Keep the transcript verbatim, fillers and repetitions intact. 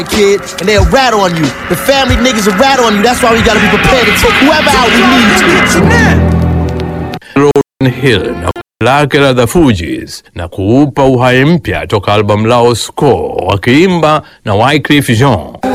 kid, and they'll rat on you. The family niggas will rat on you. That's why we gotta be prepared to take whoever out we need to. Lauryn Hill na lake la The Fugees na kuupa uhai mpya toka album lao Score, wakiimba na Wyclef Jean.